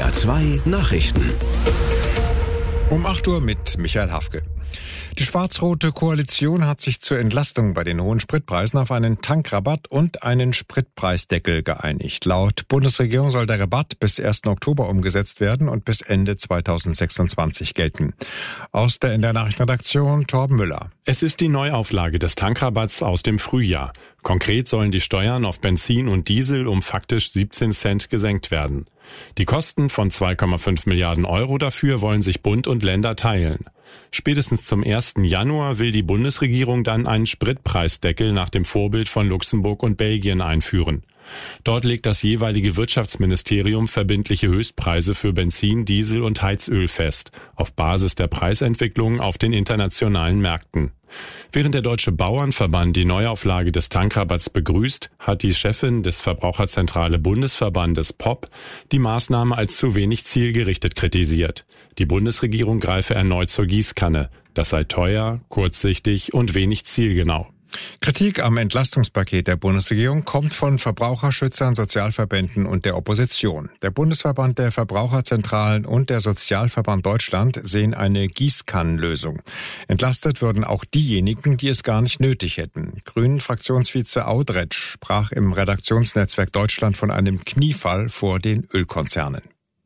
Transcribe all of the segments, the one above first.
NDR 2 Nachrichten. Um 8 Uhr mit Michael Hafke. Die schwarz-rote Koalition hat sich zur Entlastung bei den hohen Spritpreisen auf einen Tankrabatt und einen Spritpreisdeckel geeinigt. Laut Bundesregierung soll der Rabatt bis 1. Oktober umgesetzt werden und bis Ende 2026 gelten. Aus der NDR Nachrichtenredaktion Torben Müller. Es ist die Neuauflage des Tankrabatts aus dem Frühjahr. Konkret sollen die Steuern auf Benzin und Diesel um faktisch 17 Cent gesenkt werden. Die Kosten von 2,5 Milliarden Euro dafür wollen sich Bund und Länder teilen. Spätestens zum 1. Januar will die Bundesregierung dann einen Spritpreisdeckel nach dem Vorbild von Luxemburg und Belgien einführen. Dort legt das jeweilige Wirtschaftsministerium verbindliche Höchstpreise für Benzin, Diesel und Heizöl fest, auf Basis der Preisentwicklung auf den internationalen Märkten. Während der Deutsche Bauernverband die Neuauflage des Tankrabatts begrüßt, hat die Chefin des Verbraucherzentrale Bundesverbandes POP die Maßnahme als zu wenig zielgerichtet kritisiert. Die Bundesregierung greife erneut zur Gießkanne. Das sei teuer, kurzsichtig und wenig zielgenau. Kritik am Entlastungspaket der Bundesregierung kommt von Verbraucherschützern, Sozialverbänden und der Opposition. Der Bundesverband der Verbraucherzentralen und der Sozialverband Deutschland sehen eine Gießkannenlösung. Entlastet würden auch diejenigen, die es gar nicht nötig hätten. Grünen-Fraktionsvize Audretsch sprach im Redaktionsnetzwerk Deutschland von einem Kniefall vor den Ölkonzernen.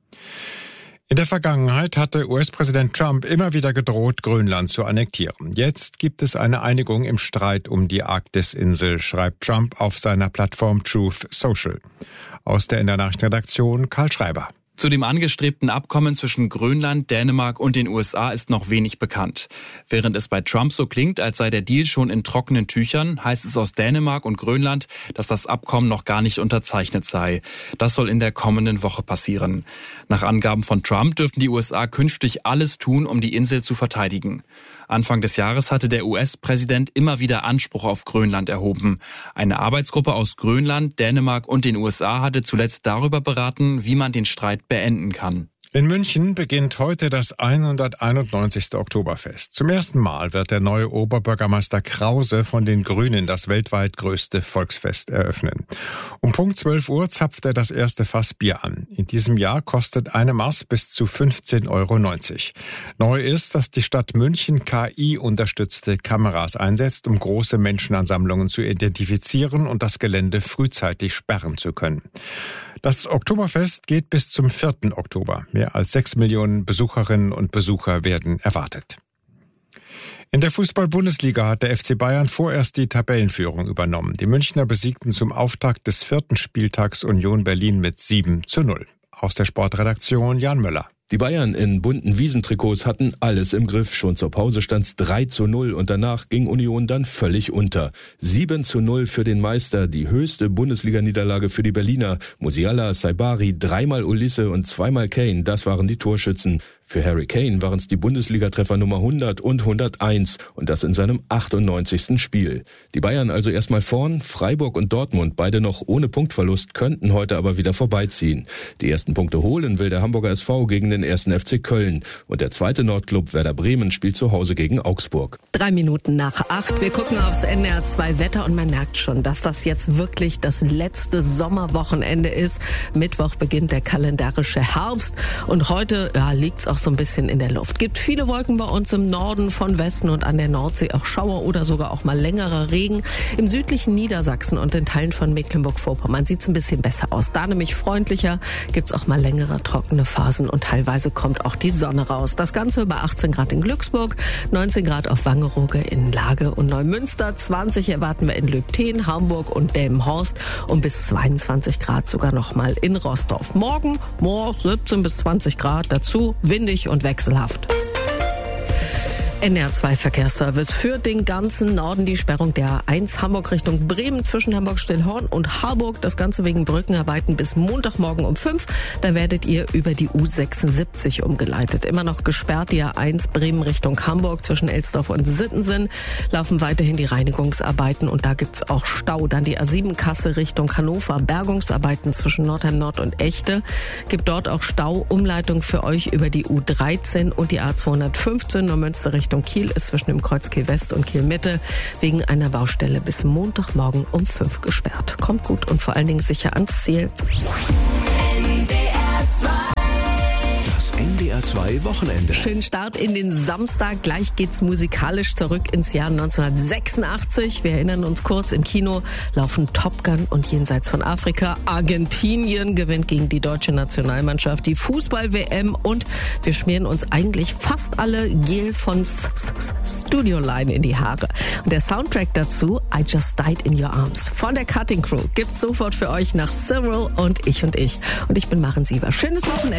In der Vergangenheit hatte US-Präsident Trump immer wieder gedroht, Grönland zu annektieren. Jetzt gibt es eine Einigung im Streit um die Arktisinsel, schreibt Trump auf seiner Plattform Truth Social. Aus der NDR Nachrichtenredaktion Karl Schreiber. Zu dem angestrebten Abkommen zwischen Grönland, Dänemark und den USA ist noch wenig bekannt. Während es bei Trump so klingt, als sei der Deal schon in trockenen Tüchern, heißt es aus Dänemark und Grönland, dass das Abkommen noch gar nicht unterzeichnet sei. Das soll in der kommenden Woche passieren. Nach Angaben von Trump dürften die USA künftig alles tun, um die Insel zu verteidigen. Anfang des Jahres hatte der US-Präsident immer wieder Anspruch auf Grönland erhoben. Eine Arbeitsgruppe aus Grönland, Dänemark und den USA hatte zuletzt darüber beraten, wie man den Streit beenden kann. In München beginnt heute das 191. Oktoberfest. Zum ersten Mal wird der neue Oberbürgermeister Krause von den Grünen das weltweit größte Volksfest eröffnen. Um Punkt 12 Uhr zapft er das erste Fass Bier an. In diesem Jahr kostet eine Maß bis zu 15,90 €. Neu ist, dass die Stadt München KI-unterstützte Kameras einsetzt, um große Menschenansammlungen zu identifizieren und das Gelände frühzeitig sperren zu können. Das Oktoberfest geht bis zum 4. Oktober. Mehr als 6 Millionen Besucherinnen und Besucher werden erwartet. In der Fußball-Bundesliga hat der FC Bayern vorerst die Tabellenführung übernommen. Die Münchner besiegten zum Auftakt des 4. Spieltags Union Berlin mit 7:0. Aus der Sportredaktion Jan Möller. Die Bayern in bunten Wiesentrikots hatten alles im Griff. Schon zur Pause stand's 3:0 und danach ging Union dann völlig unter. 7:0 für den Meister, die höchste Bundesliga-Niederlage für die Berliner. Musiala, Saibari, 3-mal Ulisse und 2-mal Kane, das waren die Torschützen. Für Harry Kane waren es die Bundesliga-Treffer Nummer 100 und 101 und das in seinem 98. Spiel. Die Bayern also erstmal vorn, Freiburg und Dortmund, beide noch ohne Punktverlust, könnten heute aber wieder vorbeiziehen. Die ersten Punkte holen will der Hamburger SV gegen den 1. FC Köln und der zweite Nordclub Werder Bremen spielt zu Hause gegen Augsburg. 3 Minuten nach 8. Wir gucken aufs NDR 2 Wetter und man merkt schon, dass das jetzt wirklich das letzte Sommerwochenende ist. Mittwoch beginnt der kalendarische Herbst und heute liegt's auch so ein bisschen in der Luft. Gibt viele Wolken bei uns im Norden, von Westen und an der Nordsee auch Schauer oder sogar auch mal längerer Regen. Im südlichen Niedersachsen und in Teilen von Mecklenburg-Vorpommern sieht's ein bisschen besser aus. Da nämlich freundlicher, gibt's auch mal längere trockene Phasen und teilweise kommt auch die Sonne raus. Das Ganze bei 18 Grad in Glücksburg, 19 Grad auf Wangerooge, in Lage und Neumünster, 20 erwarten wir in Löbten, Hamburg und Delmenhorst und bis 22 Grad sogar noch mal in Rostorf. Morgen 17 bis 20 Grad, dazu windig und wechselhaft. NDR 2 Verkehrsservice für den ganzen Norden die Sperrung der A1 Hamburg Richtung Bremen zwischen Hamburg-Stillhorn und Harburg. Das Ganze wegen Brückenarbeiten bis Montagmorgen um 5. Da werdet ihr über die U76 umgeleitet. Immer noch gesperrt die A1 Bremen Richtung Hamburg zwischen Elsdorf und Sittensen. Laufen weiterhin die Reinigungsarbeiten und da gibt's auch Stau. Dann die A7 Kassel Richtung Hannover. Bergungsarbeiten zwischen Nordheim Nord und Echte. Gibt dort auch Stau. Umleitung für euch über die U13 und die A215 Neumünster Richtung Kiel ist zwischen dem Kreuz Kiel West und Kiel Mitte wegen einer Baustelle bis Montagmorgen um 5 gesperrt. Kommt gut und vor allen Dingen sicher ans Ziel. NDR 2 NDR2 Wochenende. Schönen Start in den Samstag. Gleich geht's musikalisch zurück ins Jahr 1986. Wir erinnern uns kurz, im Kino laufen Top Gun und Jenseits von Afrika. Argentinien gewinnt gegen die deutsche Nationalmannschaft die Fußball-WM und wir schmieren uns eigentlich fast alle Gel von Studio Line in die Haare. Und der Soundtrack dazu, I Just Died in Your Arms von der Cutting Crew, gibt's sofort für euch nach Cyril und ich. Und ich bin Maren Siever. Schönes Wochenende.